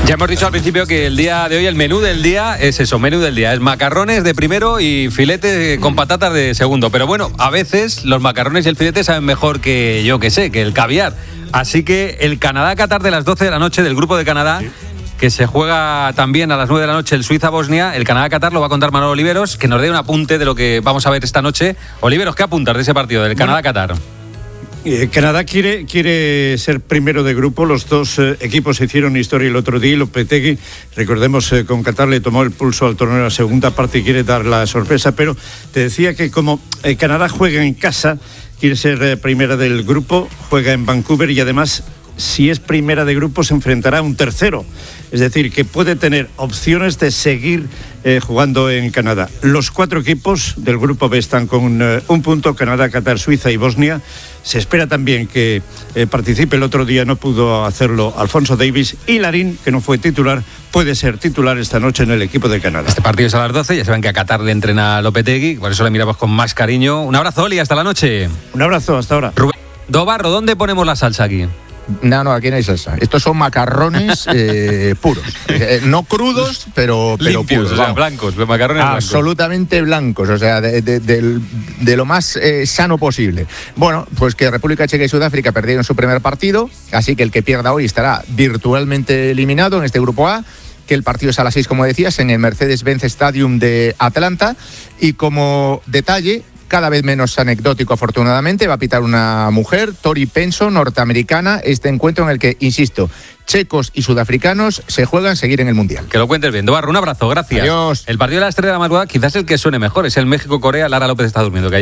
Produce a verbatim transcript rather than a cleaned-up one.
Ya hemos dicho al principio que el día de hoy, el menú del día es eso, menú del día, es macarrones de primero y filete con patatas de segundo. Pero bueno, a veces los macarrones y el filete saben mejor que yo que sé, que el caviar. Así que el Canadá-Qatar de las doce de la noche del grupo de Canadá, sí, que se juega también a las nueve de la noche el Suiza-Bosnia, el Canadá-Qatar lo va a contar Manolo Oliveros, que nos dé un apunte de lo que vamos a ver esta noche. Oliveros, ¿qué apuntas de ese partido, del Canadá-Qatar? Eh, Canadá quiere, quiere ser primero de grupo. Los dos eh, equipos hicieron historia el otro día y Lopetegui, recordemos, eh, con Qatar le tomó el pulso al torneo en la segunda parte y quiere dar la sorpresa, pero te decía que como eh, Canadá juega en casa, quiere ser eh, primera del grupo, juega en Vancouver y además, si es primera de grupo, se enfrentará a un tercero. Es decir, que puede tener opciones de seguir eh, jugando en Canadá. Los cuatro equipos del grupo B están con eh, un punto: Canadá, Qatar, Suiza y Bosnia. Se espera también que eh, participe. El otro día no pudo hacerlo Alfonso Davies, y Larín, que no fue titular, puede ser titular esta noche en el equipo de Canadá. Este partido es a las doce, ya saben que a Qatar le entrena a Lopetegui, por eso le miramos con más cariño. Un abrazo, Oli, hasta la noche. Un abrazo, hasta ahora. Rubén Dobarro, ¿dónde ponemos la salsa aquí? No, no, aquí no hay salsa. Estos son macarrones eh, puros. Eh, no crudos, pero, pero limpios, puros. O sea, blancos, macarrones absolutamente blancos. blancos, o sea, de, de, de, de lo más eh, sano posible. Bueno, pues que República Checa y Sudáfrica perdieron su primer partido, así que el que pierda hoy estará virtualmente eliminado en este grupo A. Que el partido es a las seis, como decías, en el Mercedes-Benz Stadium de Atlanta. Y como detalle, cada vez menos anecdótico, afortunadamente, va a pitar una mujer, Tori Penso, norteamericana, este encuentro en el que, insisto, checos y sudafricanos se juegan seguir en el Mundial. Que lo cuentes bien. Dobarro, un abrazo, gracias. Adiós. El partido de las tres de la madrugada, quizás el que suene mejor, es el México-Corea. Lara López está durmiendo. Que